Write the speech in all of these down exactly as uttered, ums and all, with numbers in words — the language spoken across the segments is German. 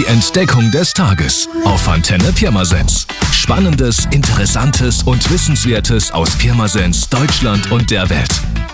Die Entdeckung des Tages auf Antenne Pirmasens. Spannendes, Interessantes und Wissenswertes aus Pirmasens, Deutschland und der Welt.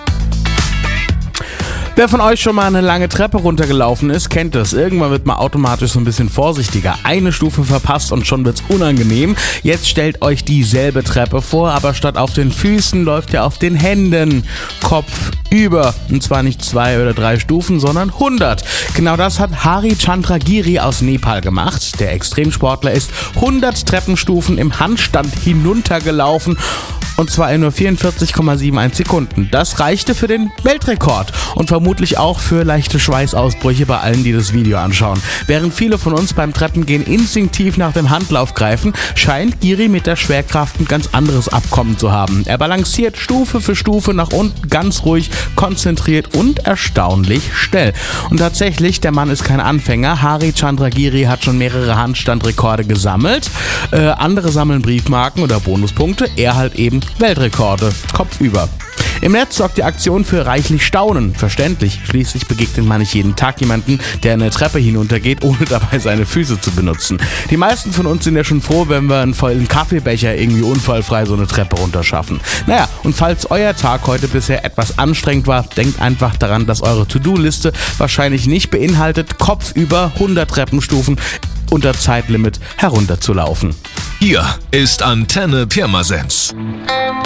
Wer von euch schon mal eine lange Treppe runtergelaufen ist, kennt das. Irgendwann wird man automatisch so ein bisschen vorsichtiger. Eine Stufe verpasst und schon wird's unangenehm. Jetzt stellt euch dieselbe Treppe vor, aber statt auf den Füßen läuft ihr auf den Händen. Kopf über. Und zwar nicht zwei oder drei Stufen, sondern hundert. Genau das hat Hari Chandragiri aus Nepal gemacht. Der Extremsportler ist hundert Treppenstufen im Handstand hinuntergelaufen. Und zwar in nur vierundvierzig Komma einundsiebzig Sekunden. Das reichte für den Weltrekord und vermutlich auch für leichte Schweißausbrüche bei allen, die das Video anschauen. Während viele von uns beim Treppengehen instinktiv nach dem Handlauf greifen, scheint Giri mit der Schwerkraft ein ganz anderes Abkommen zu haben. Er balanciert Stufe für Stufe nach unten ganz ruhig, konzentriert und erstaunlich schnell. Und tatsächlich, der Mann ist kein Anfänger. Hari Chandragiri hat schon mehrere Handstandrekorde gesammelt. Äh, andere sammeln Briefmarken oder Bonuspunkte. Er halt eben Weltrekorde, kopfüber. Im Netz sorgt die Aktion für reichlich Staunen. Verständlich, schließlich begegnet man nicht jeden Tag jemanden, der eine Treppe hinuntergeht, ohne dabei seine Füße zu benutzen. Die meisten von uns sind ja schon froh, wenn wir einen vollen Kaffeebecher irgendwie unfallfrei so eine Treppe runterschaffen. Naja, und falls euer Tag heute bisher etwas anstrengend war, denkt einfach daran, dass eure To-Do-Liste wahrscheinlich nicht beinhaltet, kopfüber hundert Treppenstufen unter Zeitlimit herunterzulaufen. Hier ist Antenne Pirmasens.